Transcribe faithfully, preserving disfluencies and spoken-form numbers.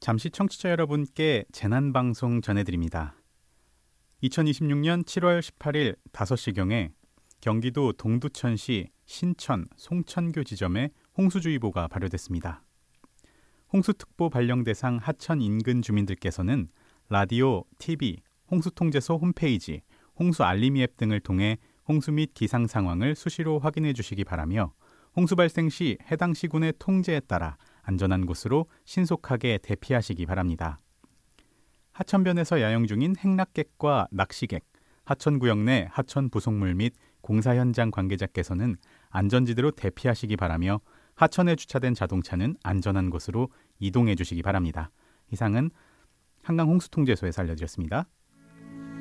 잠시 청취자 여러분께 재난방송 전해드립니다. 이천이십육 년 칠월 십팔일 다섯 시경에 경기도 동두천시 신천, 송천교 지점에 홍수주의보가 발효됐습니다. 홍수특보 발령 대상 하천 인근 주민들께서는 라디오, 티비, 홍수통제소 홈페이지, 홍수알림이 앱 등을 통해 홍수 및 기상 상황을 수시로 확인해 주시기 바라며 홍수 발생 시 해당 시군의 통제에 따라 안전한 곳으로 신속하게 대피하시기 바랍니다. 하천변에서 야영 중인 행락객과 낚시객, 하천구역 내 하천 부속물 및 공사 현장 관계자께서는 안전지대로 대피하시기 바라며 하천에 주차된 자동차는 안전한 곳으로 이동해 주시기 바랍니다. 이상은 한강홍수통제소에서 알려드렸습니다.